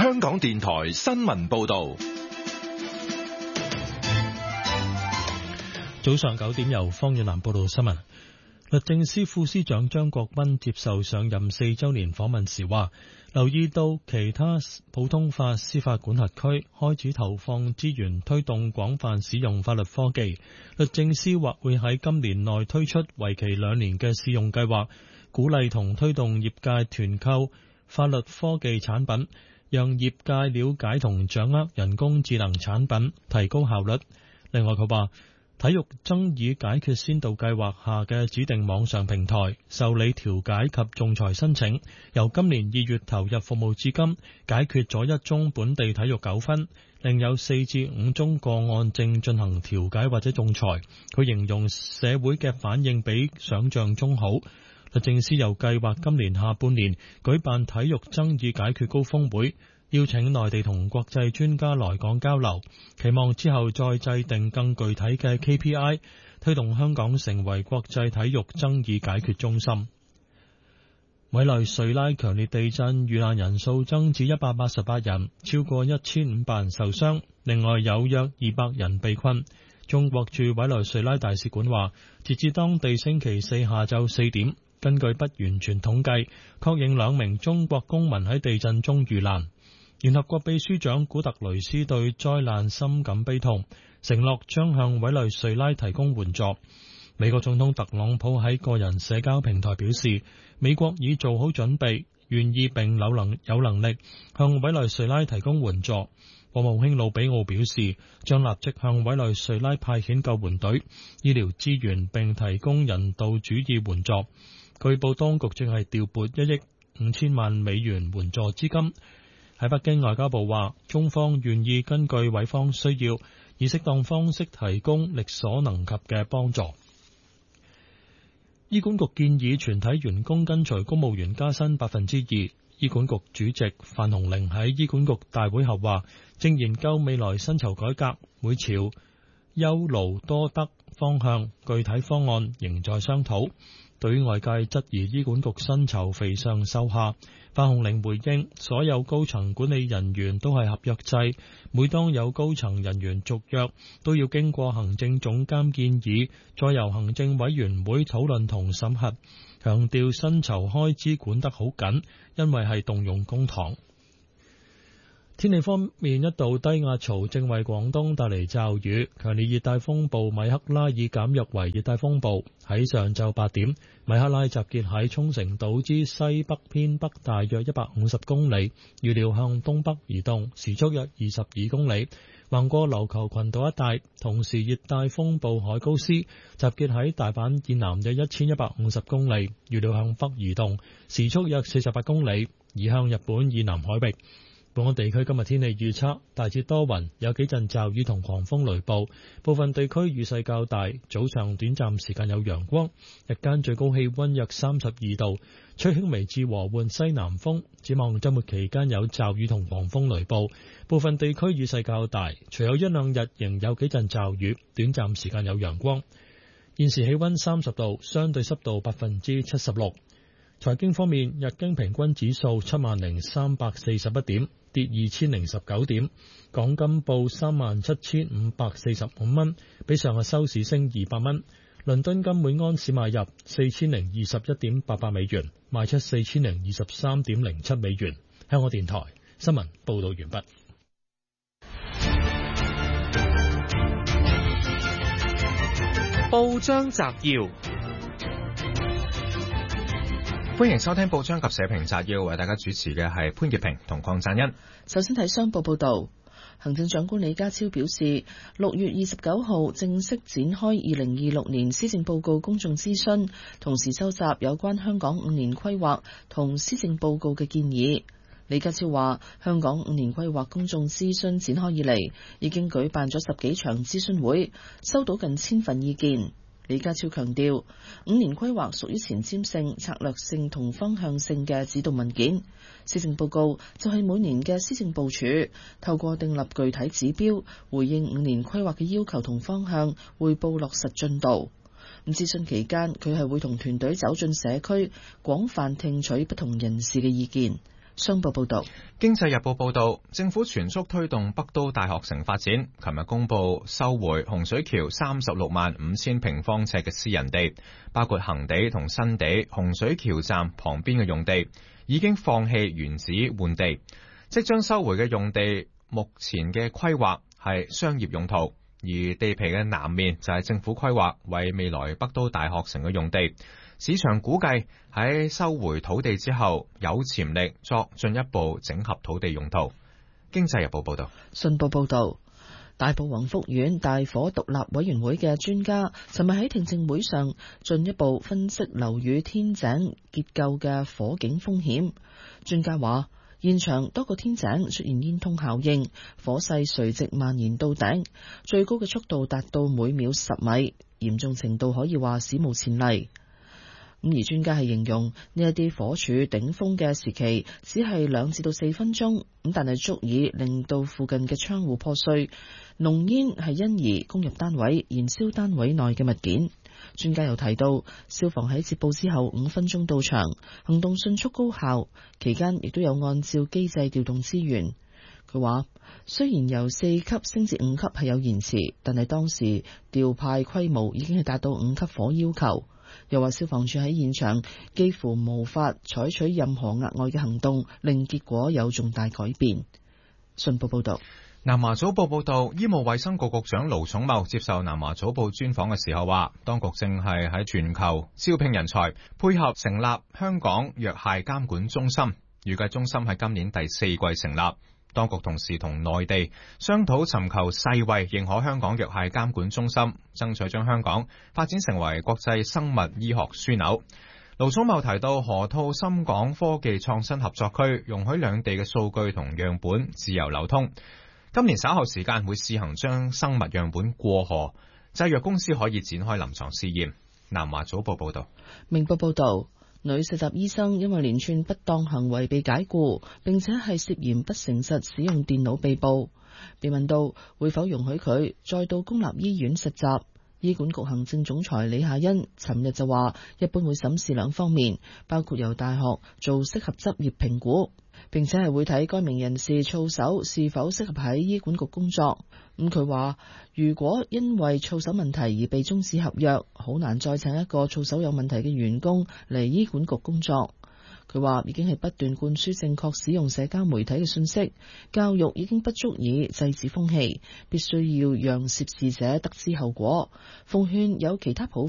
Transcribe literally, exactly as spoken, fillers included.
香港電台新聞報道。 早上九點，由方遠南報道新聞。律政司副司長張國鈞接受上任四週年訪問時話，留意到其他普通法司法管轄區開始投放資源推動廣泛使用法律科技，律政司或會喺今年內推出為期兩年嘅試用計劃，鼓勵同推動業界團購法律科技產品，讓業界了解同掌握人工智能產品，提高效率。另外，佢話體育爭議解決先導計劃下嘅指定網上平台受理調解及仲裁申請，由今年二月投入服務至今，解決咗一宗本地體育糾紛，另有四至五宗個案正進行調解或者仲裁。佢形容社會嘅反應比想象中好。律政司又計劃今年下半年舉辦體育爭議解決高峰會，邀請內地同國際專家來港交流，期望之後再制定更具體嘅 K P I， 推動香港成為國際體育爭議解決中心。委內瑞拉強烈地震遇難人數增至一百八十八人，超過一千五百人受傷，另外有約二百人被困。中國駐委內瑞拉大使館話，截至當地星期四下晝四點，根據不完全統計，確認兩名中國公民喺地震中遇難。聯合國秘書長古特雷斯對災難深感悲痛，承諾將向委內瑞拉提供援助。美國總統特朗普喺個人社交平台表示，美國已做好準備，願意並有能有能力向委內瑞拉提供援助。國務卿魯比奧表示，將立即向委內瑞拉派遣救援隊、醫療資源並提供人道主義援助。據報當局正係調撥一億五千萬美元援助資金。喺北京，外交部話，中方願意根據委方需要，以適當方式提供力所能及嘅幫助。醫管局建議全體員工跟隨公務員加薪百分之二。醫管局主席范鴻齡喺醫管局大會後話，正研究未來薪酬改革，會朝優勞多得方向，具體方案仍在商討。對於外界質疑醫管局薪酬肥上瘦下，范鴻齡回應，所有高層管理人員都係合約制，每當有高層人員續約，都要經過行政總監建議，再由行政委員會討論同審核。強調薪酬開支管得好緊，因為係動用公帑。天氣方面，一道低壓槽正為廣東帶嚟驟雨，強烈熱帶風暴米克拉已減弱為熱帶風暴。喺上晝八點，米克拉集結喺沖繩島之西北偏北大約一百五十公里，預料向東北移動，時速約二十二公里，橫過琉球群島一帶。同時，熱帶風暴海高斯集結喺大阪以南約一千一百五十公里，預料向北移動，時速約四十八公里，移向日本以南海域。本港地區今日天氣預測，大致多雲，有幾陣驟雨同狂風雷暴，部分地區雨勢較大，早上短暫時間有陽光，日間最高氣溫約三十二度，吹輕微至和緩西南風。展望周末期間有驟雨同狂風雷暴，部分地區雨勢較大，隨後一兩日仍有幾陣驟雨，短暫時間有陽光。現時氣溫三十度，相對濕度百分之七十六。財經方面，日經平均指數七萬零三百四十一點，跌二千零十九點。港金報三萬七千五百四十五蚊，比上日收市升二百蚊。倫敦金每安士買入四千零二十一點八八美元，賣出四千零二十三點零七美元。香港電台新聞報道完畢。 報章摘要。歡迎收聽報章及社評摘要，為大家主持嘅係潘潔平同鄺贊恩。 首先睇商報報道，行政長官李家超表示，六月二十九號正式展開二零二六年施政報告公眾諮詢，同時收集有關香港五年規劃同施政報告嘅建議。李家超話，香港五年規劃公眾諮詢展開以嚟，已經舉辦咗十幾場諮詢會，收到近千份意見。李家超強調，五年規劃屬於前瞻性、策略性同方向性嘅指導文件，施政報告就係每年嘅施政部署，透過訂立具體指標，回應五年規劃嘅要求同方向，匯報落實進度。咁諮詢期間，佢係會同團隊走進社區，廣泛聽取不同人士嘅意見。 商報報道。 經濟日報報道，政府全速推動北都大學城發展，琴日公布收回洪水橋三十六萬五千平方尺嘅私人地，包括恒地同新地洪水橋站旁邊嘅用地，已經放棄原址換地。即將收回嘅用地，目前嘅規劃係商業用途，而地皮嘅南面就係政府規劃為未來北都大學城嘅用地。市場估計喺收回土地之後，有潛力作進一步整合土地用途。經濟日報報道。 信報報道，大埔宏福苑大火獨立委員會嘅專家尋日喺聽證會上進一步分析樓宇天井結構嘅火警風險。專家話，現場多個天井出現煙囪效應，火勢垂直蔓延到頂，最高嘅速度達到每秒十米，嚴重程度可以話史無前例。咁而專家係形容呢一啲火柱頂峰嘅時期只係兩至到四分鐘，咁但係足以令到附近嘅窗戶破碎，濃煙係因而攻入單位，燃燒單位內嘅物件。專家又提到，消防喺接報之後五分鐘到場，行動迅速高效，期間亦都有按照機制調動資源。佢話，雖然由四級升至五級係有延遲，但係當時調派規模已經係達到五級火要求。又話消防處喺現場幾乎無法採取任何額外嘅行動，令結果有重大改變。信報報道。 南華早報報道，醫務衛生局局長盧寵茂接受南華早報專訪嘅時候話，當局正係喺全球招聘人才，配合成立香港藥械監管中心，預計中心喺今年第四季成立。當局同時同內地商討尋求世衛認可香港藥械監管中心，爭取將香港發展成為國際生物醫學樞紐。盧寵茂提到，河套深港科技創新合作區容許兩地嘅數據同樣本自由流通。今年稍後時間會試行將生物樣本過河，製藥公司可以展開臨床試驗。南華早報報道。 明報報道，女實習醫生因為連串不當行為被解僱，並且係涉嫌不誠實使用電腦被捕。被問到會否容許佢再到公立醫院實習，醫管局行政總裁李夏茵尋日就話，一般會審視兩方面，包括由大學做適合執業評估，並且係會睇該名人士操守是否適合喺醫管局工作。咁佢話，如果因為操守問題而被終止合約，好難再請一個操守有問題嘅員工嚟醫管局工作。佢話已經係不斷灌輸正確使用社交媒體嘅信息，教育已經不足以制止風氣，必須要讓涉事者得知後果。奉勸有其他普